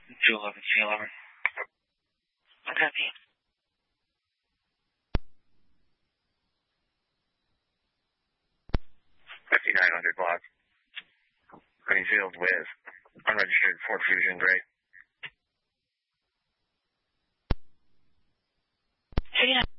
211, C11. Okay. 5900 block. Greenfield with unregistered Ford Fusion gray. 59.